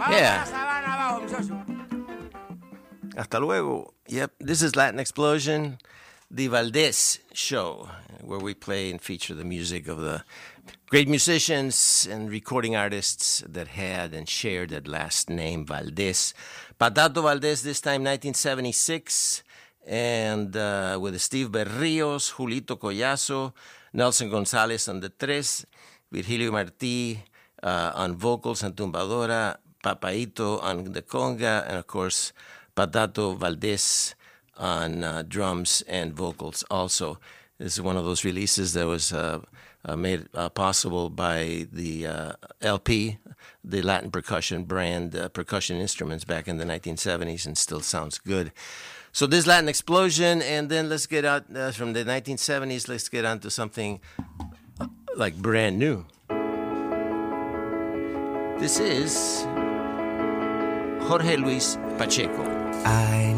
Yeah. Hasta luego. Yep, this is Latin Explosion, the Valdés Show, where we play and feature the music of the great musicians and recording artists that had and shared that last name, Valdés. Patato Valdés, this time 1976, and with Steve Berrios, Julito Collazo, Nelson Gonzalez on the tres, Virgilio Martí on vocals and tumbadora, Papaito on the conga, and of course, Patato Valdés on drums and vocals also. This is one of those releases that was made possible by the LP, the Latin percussion brand, Percussion Instruments back in the 1970s, and still sounds good. So this Latin Explosion, and then let's get out from the 1970s, let's get on to something like brand new. This is Jorge Luis Pacheco.